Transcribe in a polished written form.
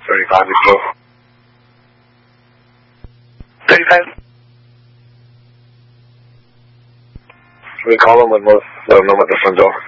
35 is close. 35. We call them and let them know at the front door.